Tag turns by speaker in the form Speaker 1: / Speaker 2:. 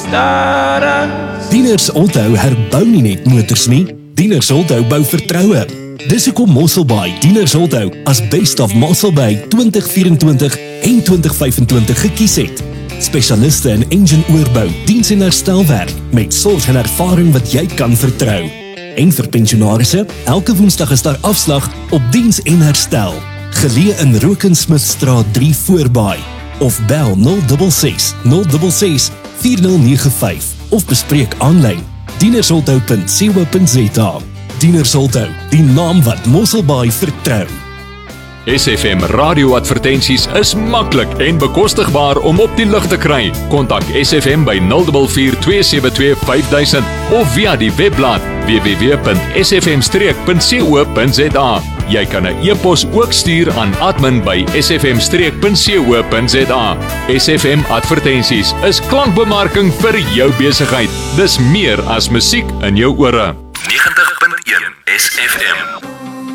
Speaker 1: stars.
Speaker 2: Dieners onthou herbou nie net motors nie, Dieners onthou bou vertroue. Dis hoekom Mosselbaai Dieners onthou as Best of Mosselbaai 2024 en 2025 gekies het. Spesialiste in engine oorbou, diens en herstelwerk met sorg en ervaring wat jy kan vertrou. En vir pensionarisse, elke Woensdag is daar afslag op diens en herstel. Geleë in Rokensmithstraat 3 Voorbaai of bel 066 066 4095 of bespreek aanlyn dienersonthou.co.za. Dienersonthou, die naam wat Mosselbaai vertrou.
Speaker 3: SFM radioadvertensies is maklik en bekostigbaar om op die lug te kry. Kontak SFM by 044 272 5000 of via die webblad www.sfm-streek.co.za. Jy kan 'n e-pos ook stuur aan admin@sfm-streek.co.za. SFM advertensies is klankbemarking vir jou besigheid. Dis meer as musiek in jou ore.
Speaker 4: 90.1 SFM.